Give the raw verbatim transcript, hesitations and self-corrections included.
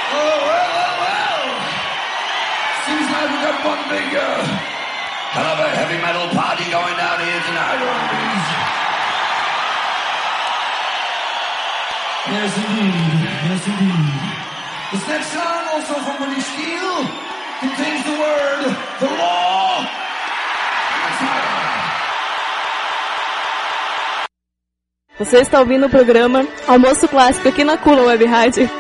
well, well, well. Seems like we got one big, uh, kind of a heavy metal party going down here tonight, Orleans. Yes, indeed. Yes, indeed. This next song, also from Willie Steele, contains the word, the law, and the fire. Você está ouvindo o programa Almoço Clássico aqui na Kula Web Rádio.